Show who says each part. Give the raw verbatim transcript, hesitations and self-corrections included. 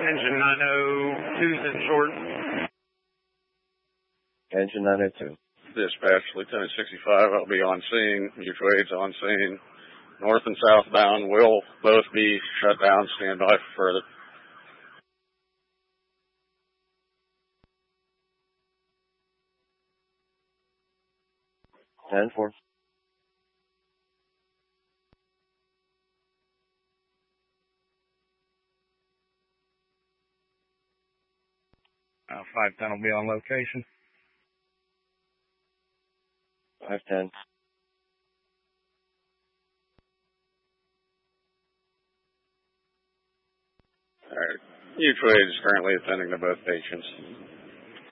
Speaker 1: Engine nine oh two's in short.
Speaker 2: Engine nine oh two.
Speaker 3: Dispatch, Lieutenant sixty-five, I'll be on scene. Mutual aid's on scene. North and southbound will both be shut down. Stand by for further.
Speaker 2: ten four.
Speaker 1: Uh, five ten will be on location.
Speaker 2: five ten.
Speaker 3: All right. Mutual aid is currently attending to both patients.